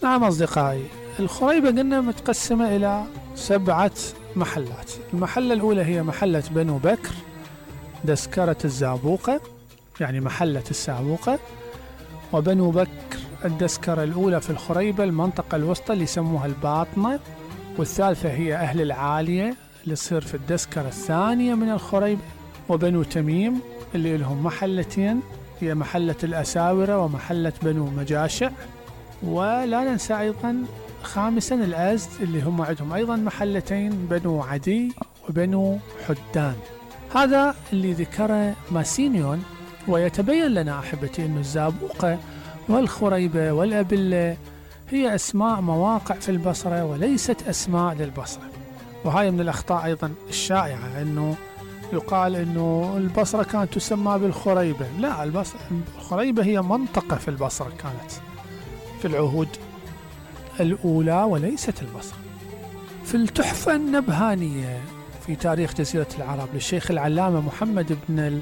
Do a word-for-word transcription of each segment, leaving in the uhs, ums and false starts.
نعم أصدقائي، الخريبة قلنا متقسمة إلى سبعة محلات. المحلة الأولى هي محلة بنو بكر دسكرة الزابوقة، يعني محلة السابوقة. وبنو بكر الدسكرة الأولى في الخريبة المنطقة الوسطى اللي يسموها الباطنة، والثالثة هي أهل العالية اللي تصير في الدسكرة الثانية من الخريبة. وبنو تميم اللي لهم محلتين، هي محلة الأساورة ومحلة بنو مجاشع. ولا ننسى أيضا خامسا الأزد اللي هم عندهم أيضا محلتين، بنو عدي وبنو حدان. هذا اللي ذكره ماسينيون. ويتبين لنا أحبتي أن الزابوقة والخريبة والأبلة هي أسماء مواقع في البصرة وليست أسماء للبصرة. وهاي من الأخطاء أيضا الشائعة، أنه يقال أنه البصرة كانت تسمى بالخريبة. لا، البصرة الخريبة هي منطقة في البصرة كانت في العهود الأولى وليست البصرة. في التحفة النبهانية في تاريخ جزيرة العرب للشيخ العلامة محمد بن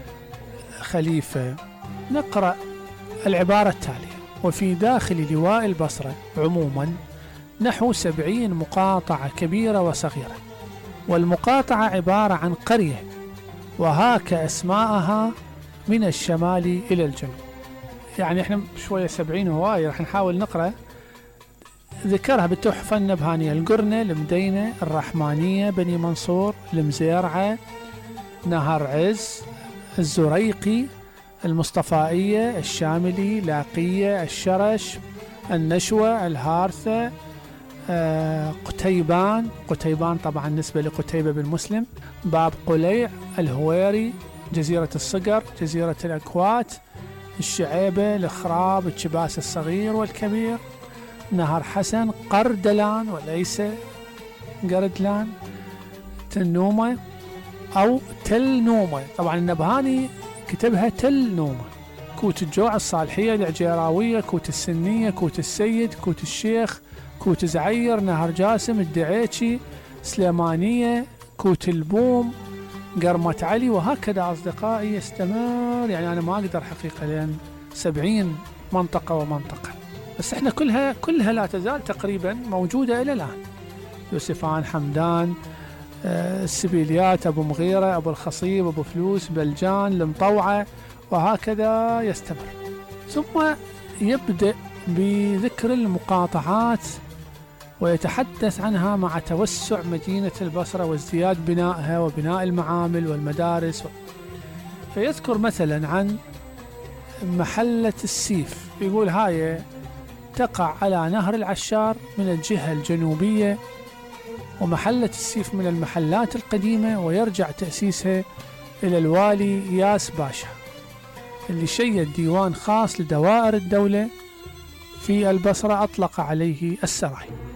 الخليفة نقرأ العبارة التالية: وفي داخل لواء البصرة عموما نحو سبعين مقاطعة كبيرة وصغيرة، والمقاطعة عبارة عن قرية، وهاك أسماءها من الشمال إلى الجنوب. يعني احنا شوية سبعين هواي، رح نحاول نقرأ. ذكرها بالتحفة النبهانية: القرنة، المدينة، الرحمانية، بني منصور، المزيرعة، نهر عز، الزريقي، المصطفائية، الشاملي، لاقية، الشرش، النشوة، الهارثة، آه، قتيبان. قتيبان طبعا نسبة لقتيبة بن مسلم، باب قليع، الهويري، جزيرة الصقر، جزيرة الأكوات، الشعيبة، الخراب، الشباس الصغير والكبير، نهر حسن، قردلان وليس قردلان، تنومة أو تل نومة. طبعا النبهاني كتبها تل نومة. كوت الجوع، الصالحية، العجيراوية، كوت السنية، كوت السيد، كوت الشيخ، كوت زعير، نهر جاسم، الدعيشي، سليمانية، كوت البوم، قرمة علي. وهكذا أصدقائي يستمر. يعني أنا ما أقدر حقيقة لأن سبعين منطقة ومنطقة، بس احنا كلها كلها لا تزال تقريبا موجودة إلى الآن. يوسفان، حمدان، آه، السبيليات، أبو مغيرة، أبو الخصيب، أبو فلوس، بلجان، المطوعة، وهكذا يستمر. ثم يبدأ بذكر المقاطعات ويتحدث عنها مع توسع مدينة البصرة وازدياد بنائها وبناء المعامل والمدارس. فيذكر مثلا عن محلة السيف، يقول هاي تقع على نهر العشار من الجهة الجنوبية، ومحلة السيف من المحلات القديمة، ويرجع تأسيسها إلى الوالي ياس باشا اللي شيد ديوان خاص لدوائر الدولة في البصرة أطلق عليه السراي.